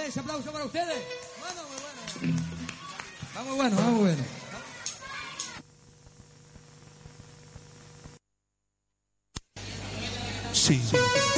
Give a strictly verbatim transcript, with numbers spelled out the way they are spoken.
ese aplauso para ustedes. Bueno, muy bueno. Va muy bueno, va muy bueno. Sí.